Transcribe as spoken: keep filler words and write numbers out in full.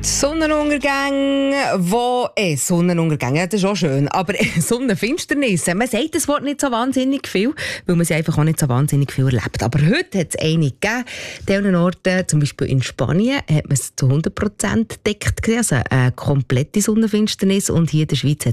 Sonnenuntergänge, wo, eh, Sonnenuntergänge, ja, das ist auch schön, aber Sonnenfinsternisse, man sagt das Wort nicht so wahnsinnig viel, weil man sie einfach auch nicht so wahnsinnig viel erlebt. Aber heute hat es einige gegeben. An diesen Orten, zum Beispiel in Spanien, hat man es zu hundert Prozent gedeckt, also eine komplette Sonnenfinsternis, und hier in der Schweiz hat